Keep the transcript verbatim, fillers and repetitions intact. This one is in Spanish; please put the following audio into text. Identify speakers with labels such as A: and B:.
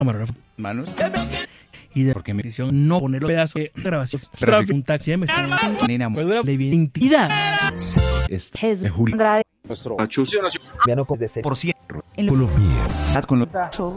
A: camarógrafo.
B: Manos.
A: Y de porque mi edición no poner los pedazos de grabación.
B: Tráfico.
A: Un taxi me
B: Nina.
A: le viene intimidad.
B: Este. Julio.
C: Nuestro
B: Pachus.
C: piano con D C.
B: Por cierto.
D: En
B: Colombia. Con los